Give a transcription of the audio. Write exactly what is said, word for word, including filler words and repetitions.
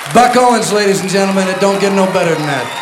Buck Owens, ladies and gentlemen. It don't get no better than that.